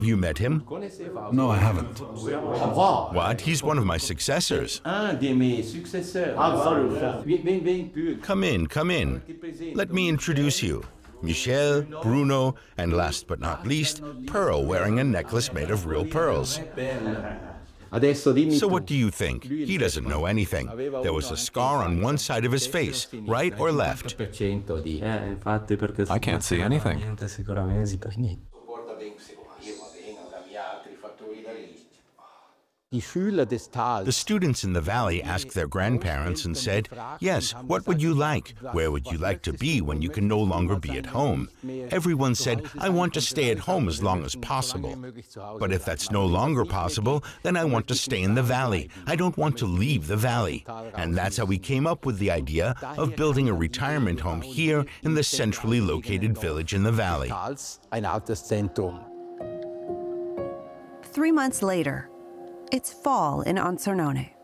You met him? No, I haven't. What? He's one of my successors. Come in, come in. Let me introduce you. Michel, Bruno, and last but not least, Pearl wearing a necklace made of real pearls. So what do you think? He doesn't know anything. There was a scar on one side of his face, right or left? I can't see anything. The students in the valley asked their grandparents and said, "Yes, what would you like? Where would you like to be when you can no longer be at home?" Everyone said, "I want to stay at home as long as possible. But if that's no longer possible, then I want to stay in the valley. I don't want to leave the valley." And that's how we came up with the idea of building a retirement home here in the centrally located village in the valley. 3 months later, it's fall in Anzernone.